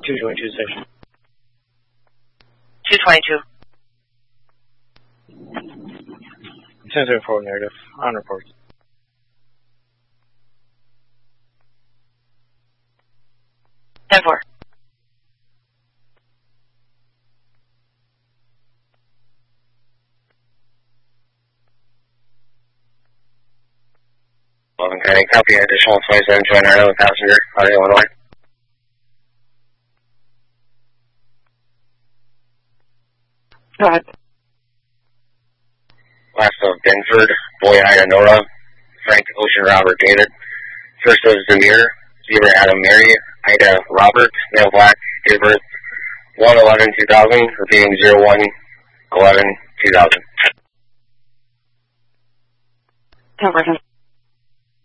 222 station. 222. 10-4 negative. On report. Ten four. Okay, copy additional 2729 with passenger out of Illinois. Go ahead. Last of Benford, Boy Ida Nora, Frank Ocean Robert David. First of Zamir, Zebra Adam Mary, Ida Robert, male black, date of birth 1/11/2000, repeating 01/11/2000. 10%.